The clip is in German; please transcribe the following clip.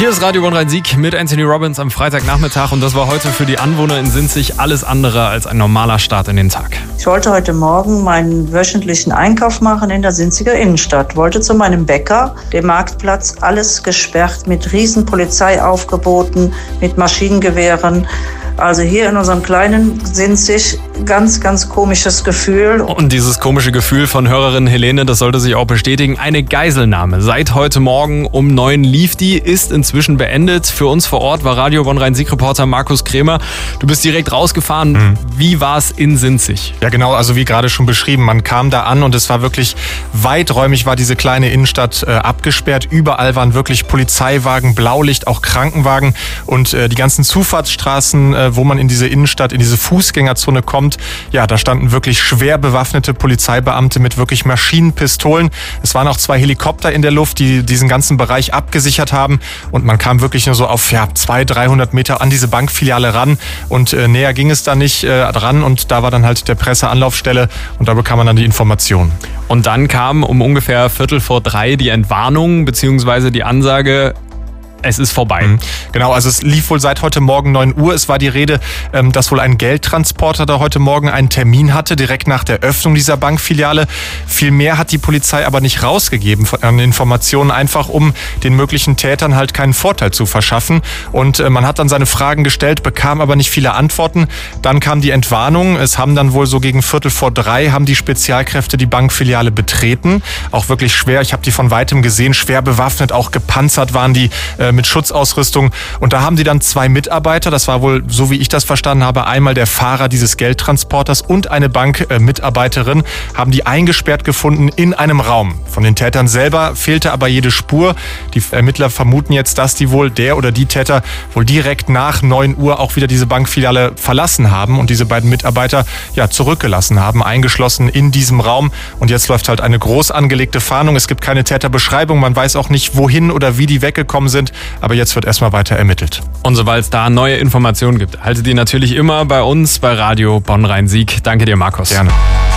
Hier ist Radio Bonn-Rhein-Sieg mit Anthony Robbins am Freitagnachmittag und das war heute für die Anwohner in Sinzig alles andere als ein normaler Start in den Tag. Ich wollte heute Morgen meinen wöchentlichen Einkauf machen in der Sinziger Innenstadt. Wollte zu meinem Bäcker, dem Marktplatz, alles gesperrt mit riesen Polizeiaufgeboten, mit Maschinengewehren. Also hier in unserem kleinen Sinzig ganz, ganz komisches Gefühl. Und dieses komische Gefühl von Hörerin Helene, das sollte sich auch bestätigen. Eine Geiselnahme seit heute Morgen um 9 lief die, ist inzwischen beendet. Für uns vor Ort war Radio Bonn-Rhein-Sieg-Reporter Markus Krämer. Du bist direkt rausgefahren. Wie war es in Sinzig? Ja genau, also wie gerade schon beschrieben, man kam da an und es war wirklich weiträumig, war diese kleine Innenstadt abgesperrt. Überall waren wirklich Polizeiwagen, Blaulicht, auch Krankenwagen und die ganzen Zufahrtsstraßen, wo man in diese Innenstadt, in diese Fußgängerzone kommt, ja, da standen wirklich schwer bewaffnete Polizeibeamte mit wirklich Maschinenpistolen. Es waren auch 2 Helikopter in der Luft, die diesen ganzen Bereich abgesichert haben und man kam wirklich nur so auf 200-300 Meter an diese Bankfiliale ran und näher ging es da nicht dran und da war dann halt der Presseanlaufstelle und da bekam man dann die Information. Und dann kam um ungefähr 2:45 die Entwarnung bzw. die Ansage, es ist vorbei. Genau, also es lief wohl seit heute Morgen 9 Uhr. Es war die Rede, dass wohl ein Geldtransporter da heute Morgen einen Termin hatte, direkt nach der Öffnung dieser Bankfiliale. Viel mehr hat die Polizei aber nicht rausgegeben an Informationen, einfach um den möglichen Tätern halt keinen Vorteil zu verschaffen. Und man hat dann seine Fragen gestellt, bekam aber nicht viele Antworten. Dann kam die Entwarnung. Es haben dann wohl so gegen 2:45 haben die Spezialkräfte die Bankfiliale betreten. Auch wirklich schwer. Ich habe die von weitem gesehen, schwer bewaffnet, auch gepanzert waren die mit Schutzausrüstung. Und da haben die dann 2 Mitarbeiter, das war wohl, so wie ich das verstanden habe, einmal der Fahrer dieses Geldtransporters und eine Bankmitarbeiterin, haben die eingesperrt gefunden in einem Raum. Von den Tätern selber fehlte aber jede Spur. Die Ermittler vermuten jetzt, dass die wohl, der oder die Täter, wohl direkt nach 9 Uhr auch wieder diese Bankfiliale verlassen haben und diese beiden Mitarbeiter zurückgelassen haben, eingeschlossen in diesem Raum. Und jetzt läuft halt eine groß angelegte Fahndung. Es gibt keine Täterbeschreibung, man weiß auch nicht, wohin oder wie die weggekommen sind. Aber jetzt wird erstmal weiter ermittelt. Und sobald es da neue Informationen gibt, haltet ihr natürlich immer bei uns bei Radio Bonn-Rhein-Sieg. Danke dir, Markus. Gerne.